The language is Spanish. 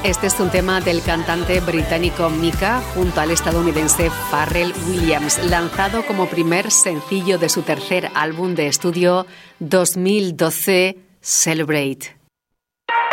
Este es un tema del cantante británico Mika junto al estadounidense Pharrell Williams, lanzado como primer sencillo de su tercer álbum de estudio 2012, Celebrate.